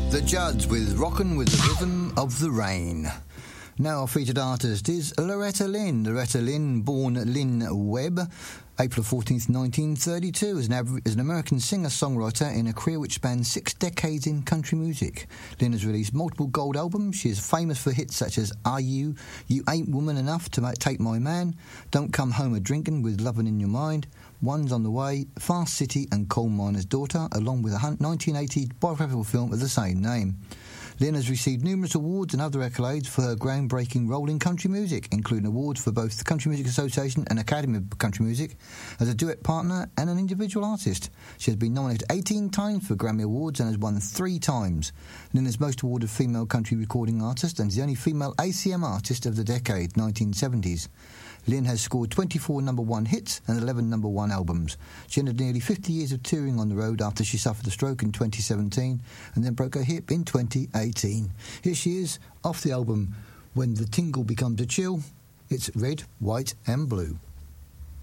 The Judds with Rockin' with the Rhythm of the Rain. Now our featured artist is Loretta Lynn. Loretta Lynn, born Lynn Webb, April 14th, 1932, is an American singer-songwriter in a career which spans 6 decades in country music. Lynn has released multiple gold albums. She is famous for hits such as Are You, You Ain't Woman Enough to Take My Man, Don't Come Home A-Drinkin' with Lovin' in Your Mind, One's on the Way, Fast City and Coal Miner's Daughter, along with a 1980 biographical film of the same name. Lynn has received numerous awards and other accolades for her groundbreaking role in country music, including awards for both the Country Music Association and Academy of Country Music, as a duet partner and an individual artist. She has been nominated 18 times for Grammy Awards and has won 3 times. Lynn is most awarded female country recording artist and is the only female ACM artist of the decade, 1970s. Lynn has scored 24 number 1 hits and 11 number 1 albums. She ended nearly 50 years of touring on the road after she suffered a stroke in 2017 and then broke her hip in 2018. Here she is, off the album When the Tingle Becomes a Chill. It's Red, White and Blue.